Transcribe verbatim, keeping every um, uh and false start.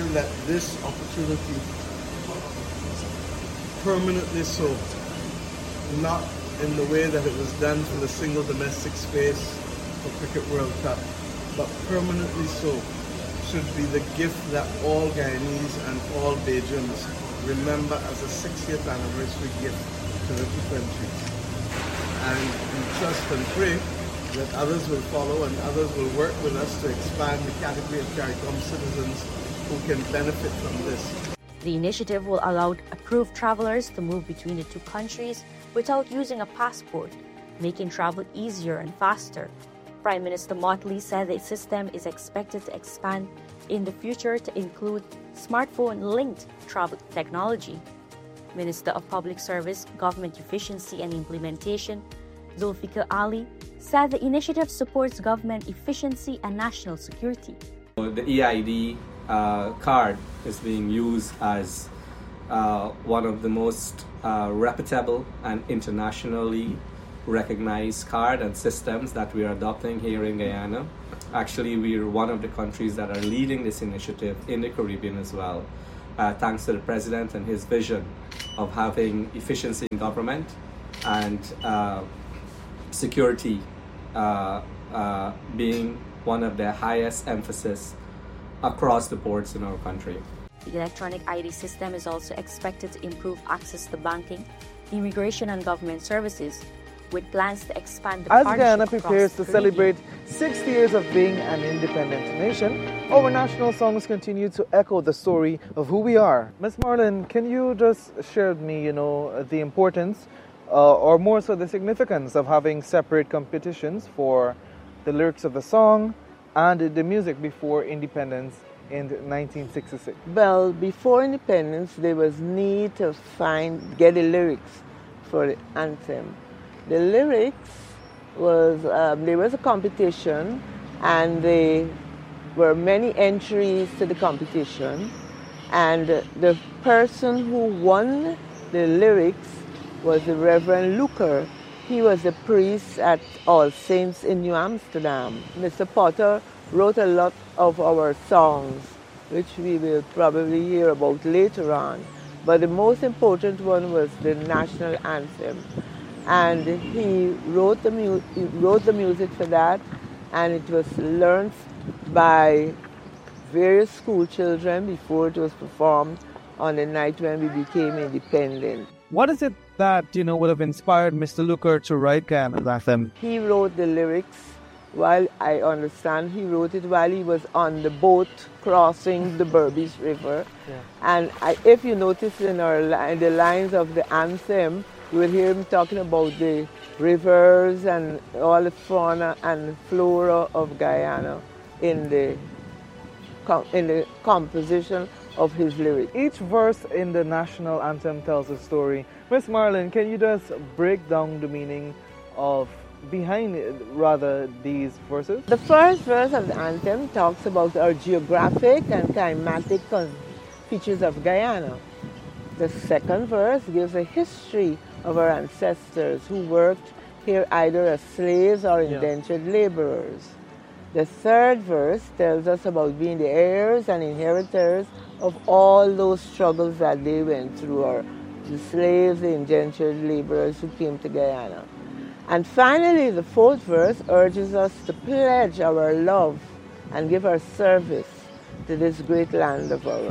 that this opportunity permanently so, not in the way that it was done for the single domestic space for Cricket World Cup, but permanently so, should be the gift that all Guyanese and all Bajans remember as a sixtieth anniversary gift to the two countries. And we trust and pray that others will follow and others will work with us to expand the category of CARICOM citizens who can benefit from this. The initiative will allow approved travelers to move between the two countries without using a passport, making travel easier and faster. Prime Minister Motley said the system is expected to expand in the future to include smartphone-linked travel technology. Minister of Public Service, Government Efficiency and Implementation, Zulfikar Ali, said the initiative supports government efficiency and national security. The E I D uh, card is being used as uh, one of the most uh, reputable and internationally recognized card and systems that we are adopting here in Guyana. Actually, we are one of the countries that are leading this initiative in the Caribbean as well, uh, thanks to the President and his vision of having efficiency in government and uh, security uh, uh, being one of the highest emphasis across the boards in our country. The electronic I D system is also expected to improve access to banking, immigration and government services, with plans to expand the As partnership Guyana across prepares the to Caribbean. celebrate sixty years of being an independent nation, our national songs continue to echo the story of who we are. Miss Marlon, can you just share with me, you know, the importance uh, or more so the significance of having separate competitions for the lyrics of the song and the music before independence in nineteen sixty-six? Well, before independence, there was need to find, get the lyrics for the anthem. The lyrics was, um, there was a competition and there were many entries to the competition, and the person who won the lyrics was the Reverend Luker. He was a priest at All Saints in New Amsterdam. Mister Potter wrote a lot of our songs, which we will probably hear about later on. But the most important one was the national anthem. And he wrote the, mu- he wrote the music for that, and it was learned by various school children before it was performed on the night when we became independent. What is it that, you know, would have inspired Mister Luker to write Guyana's anthem? He wrote the lyrics while, I understand, he wrote it while he was on the boat crossing the Berbice River. Yeah. And I, if you notice in our in the lines of the anthem, you will hear him talking about the rivers and all the fauna and flora of Guyana in the in the composition of his lyrics. Each verse in the national anthem tells a story. Miss Marlon, can you just break down the meaning of behind rather these verses? The first verse of the anthem talks about our geographic and climatic features of Guyana. The second verse gives a history of our ancestors who worked here either as slaves or indentured yeah. laborers. The third verse tells us about being the heirs and inheritors of all those struggles that they went through, or the slaves, the indentured laborers who came to Guyana. And finally, the fourth verse urges us to pledge our love and give our service to this great land of ours.